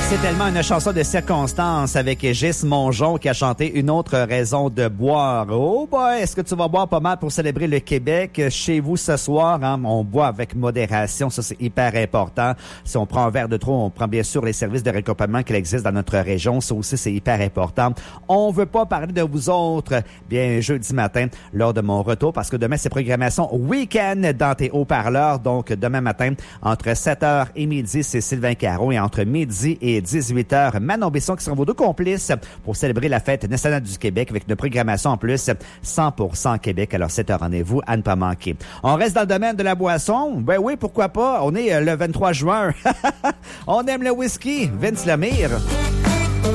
C'est tellement une chanson de circonstance avec Gis Mongeon qui a chanté Une autre raison de boire. Oh boy, est-ce que tu vas boire pas mal pour célébrer le Québec chez vous ce soir? Hein? On boit avec modération, ça c'est hyper important. Si on prend un verre de trop, on prend bien sûr les services de regroupement qui existent dans notre région. Ça aussi c'est hyper important. On veut pas parler de vous autres, bien jeudi matin, lors de mon retour, parce que demain c'est programmation week-end dans tes haut-parleurs. Donc demain matin, entre 7h et midi, c'est Sylvain Caron et entre midi et 18h, Manon Besson qui seront vos deux complices pour célébrer la fête nationale du Québec avec une programmation en plus 100% Québec. Alors c'est un rendez-vous à ne pas manquer. On reste dans le domaine de la boisson. Ben oui, pourquoi pas. On est le 23 juin. On aime le whisky. Vince Lemire.